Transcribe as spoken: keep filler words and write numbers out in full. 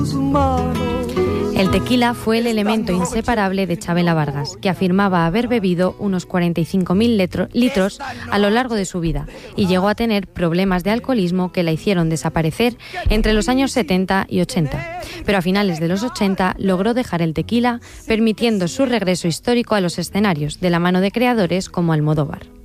tus manos. El tequila fue el elemento inseparable de Chabela Vargas, que afirmaba haber bebido unos cuarenta y cinco mil litros a lo largo de su vida y llegó a tener problemas de alcoholismo que la hicieron desaparecer entre los años setenta y ochenta. Pero a finales de los ochenta logró dejar el tequila, permitiendo su regreso histórico a los escenarios, de la mano de creadores como Almodóvar.